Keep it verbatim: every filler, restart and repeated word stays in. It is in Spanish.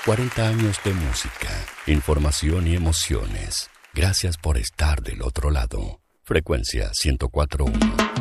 cuarenta años de música, información y emociones. Gracias por estar del otro lado. Frecuencia ciento cuatro punto uno.